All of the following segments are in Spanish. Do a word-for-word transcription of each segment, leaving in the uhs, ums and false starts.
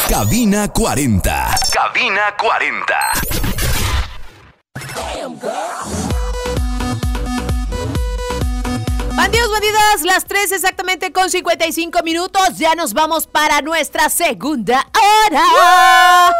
Cabina cuarenta. Cabina cuarenta. Bandidos, bandidas, las tres exactamente con cincuenta y cinco minutos. Ya nos vamos para nuestra segunda hora.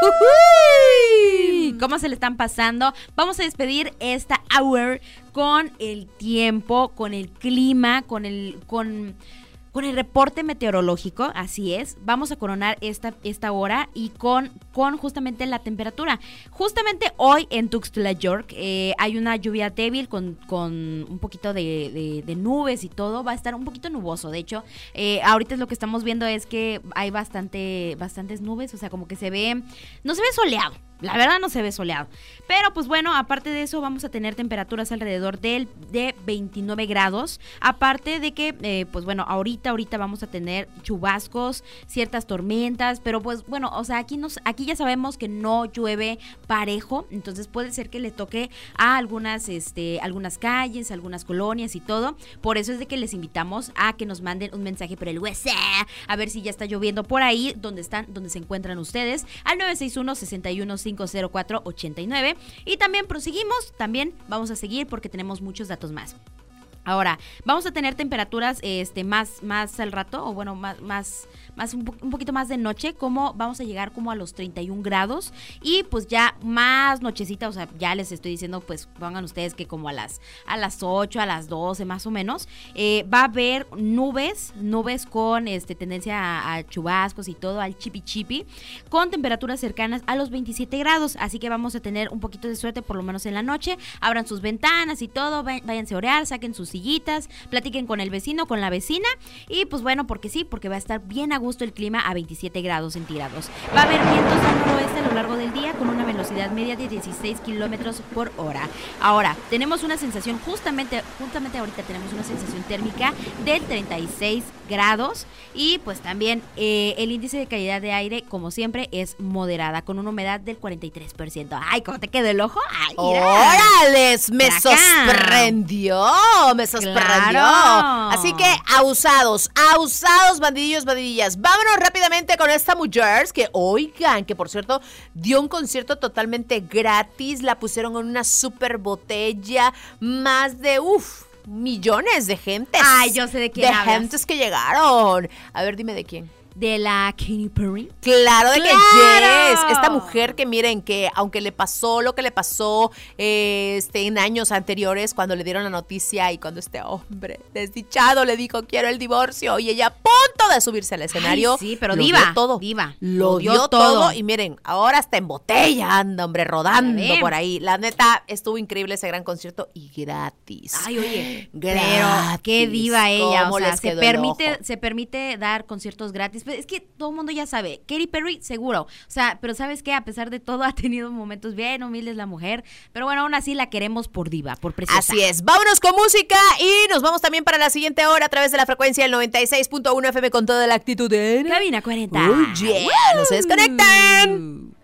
¡Uy! ¿Cómo se le están pasando? Vamos a despedir esta hour con el tiempo, con el clima, con el... con... Con el reporte meteorológico, así es, vamos a coronar esta, esta hora y con, con justamente la temperatura. Justamente hoy en Tuxtla, York, eh, hay una lluvia débil con, con un poquito de, de, de nubes y todo. Va a estar un poquito nuboso, de hecho. Eh, ahorita lo que estamos viendo es que hay bastante, bastantes nubes, o sea, como que se ve, no se ve soleado. La verdad no se ve soleado. Pero pues bueno, aparte de eso vamos a tener temperaturas alrededor del, de veintinueve grados. Aparte de que, eh, pues bueno, ahorita, ahorita vamos a tener chubascos, ciertas tormentas. Pero pues bueno, o sea, aquí, nos, aquí ya sabemos que no llueve parejo. Entonces puede ser que le toque a algunas, este, algunas calles, algunas colonias y todo. Por eso es de que les invitamos a que nos manden un mensaje por el WhatsApp. A ver si ya está lloviendo por ahí, donde están, donde se encuentran ustedes. Al nueve seis uno, seis uno cinco cero cuatro ocho nueve. Y también proseguimos, también vamos a seguir porque tenemos muchos datos más. Ahora, vamos a tener temperaturas este, más, más al rato, o bueno, más, más, más un, po- un poquito más de noche, como vamos a llegar como a los treinta y un grados, y pues ya más nochecita, o sea, ya les estoy diciendo, pues pongan ustedes que como a las, a las ocho, a las doce más o menos, eh, va a haber nubes, nubes con este, tendencia a, a chubascos y todo, al chipi chipi, con temperaturas cercanas a los veintisiete grados, así que vamos a tener un poquito de suerte, por lo menos en la noche. Abran sus ventanas y todo, vai- váyanse a orear, saquen sus sillitas, platiquen con el vecino, con la vecina, y pues bueno, porque sí, porque va a estar bien a gusto el clima a veintisiete grados centígrados. Va a haber vientos al noroeste a lo largo del día con una velocidad media de dieciséis kilómetros por hora. Ahora, tenemos una sensación, justamente, justamente ahorita tenemos una sensación térmica del treinta y seis grados, y pues también eh, el índice de calidad de aire, como siempre, es moderada, con una humedad del cuarenta y tres por ciento. Ay, ¿cómo te quedó el ojo? Ay, mira. ¡Órales! Me Por acá. sorprendió, me sorprendió. Claro. Así que abusados, abusados, bandidillos, bandidillas. Vámonos rápidamente con esta mujer que, oigan, que por cierto dio un concierto totalmente gratis. La pusieron en una super botella, más de, uff, millones de gentes. Ay, yo sé de quién De hablas. gentes que llegaron. A ver, dime de quién. De la Katy Perry. Claro, de ¡Claro! que yes. Esta mujer que miren que aunque le pasó lo que le pasó eh, este, en años anteriores cuando le dieron la noticia y cuando este hombre desdichado le dijo quiero el divorcio y ella a punto de subirse al escenario. Ay, sí, pero lo diva, dio todo. diva. Lo, dio, todo. Y miren, ahora está en botella anda, hombre, rodando Ya ven. por ahí. La neta, estuvo increíble ese gran concierto y gratis. Ay, oye, gratis. pero qué diva ella, ¿Cómo o sea, les se quedó el permite, ojo? se permite dar conciertos gratis. Pues es que todo el mundo ya sabe, Katy Perry seguro, o sea, pero ¿sabes qué? A pesar de todo ha tenido momentos bien humildes la mujer, pero bueno, aún así la queremos por diva, por preciosa. Así es, vámonos con música y nos vamos también para la siguiente hora a través de la frecuencia del noventa y seis punto uno F M con toda la actitud de Cabina cuarenta. Oh, yeah. No se desconectan.